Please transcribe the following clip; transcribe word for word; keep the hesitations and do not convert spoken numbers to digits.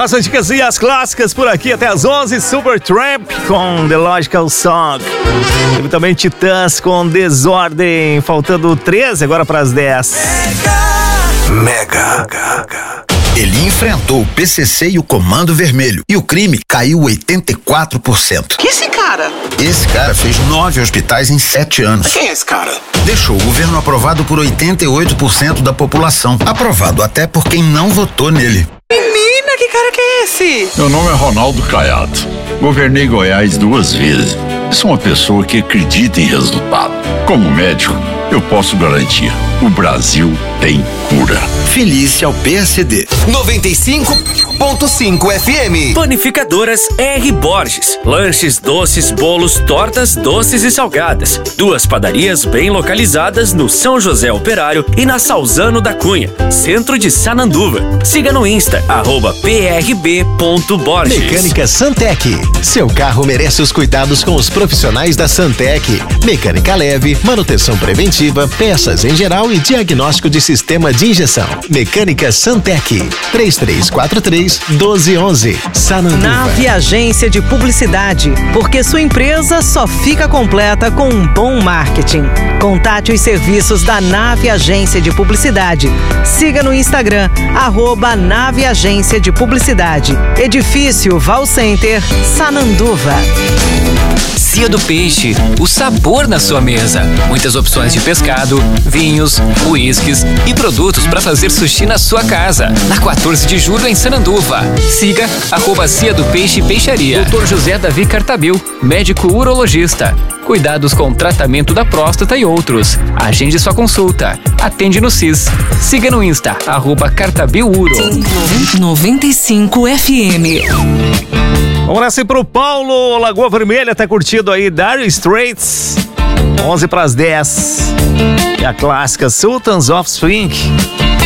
As antigas e as clássicas por aqui até as onze. Supertramp com The Logical Song. Teve também Titãs com Desordem. Faltando treze agora para as dez. Mega. Ele enfrentou o P C C e o Comando Vermelho. E o crime caiu oitenta e quatro por cento. Que esse cara? Esse cara fez nove hospitais em sete anos. Quem é esse cara? Deixou o governo aprovado por oitenta e oito por cento da população. Aprovado até por quem não votou nele. Menina, que cara que é esse? Meu nome é Ronaldo Caiado. Governei Goiás duas vezes. Sou uma pessoa que acredita em resultado. Como médico, eu posso garantir: o Brasil tem cura. Felice ao P S D. noventa e cinco ponto cinco F M. Panificadoras R. Borges. Lanches, doces, bolos, tortas, doces e salgadas. Duas padarias bem localizadas no São José Operário e na Salzano da Cunha, centro de Sananduva. Siga no Insta, arroba p r b ponto borges. Mecânica Santec. Seu carro merece os cuidados com os profissionais da Santec. Mecânica leve, manutenção preventiva, peças em geral e diagnóstico de sistema de injeção. Mecânica Santec. três três quatro três, um dois um um. Sananduva. Nave Agência de Publicidade, porque sua empresa só fica completa com um bom marketing. Contate os serviços da Nave Agência de Publicidade. Siga no Instagram, arroba Nave Agência de Publicidade. Edifício Val Center, Sananduva. Cia do Peixe, o sabor na sua mesa. Muitas opções de pescado, vinhos, uísques e produtos para fazer sushi na sua casa. Na quatorze de julho em Sananduva. Siga arroba Cia do Peixe Peixaria. doutor José Davi Cartabil, médico urologista. Cuidados com tratamento da próstata e outros. Agende sua consulta. Atende no C I S. Siga no Insta, arroba Cartabiluro. noventa e cinco F M. Vamos nessa aí pro Paulo, Lagoa Vermelha, tá curtido aí Dire Straits, onze para as dez. E a clássica Sultans of Swing.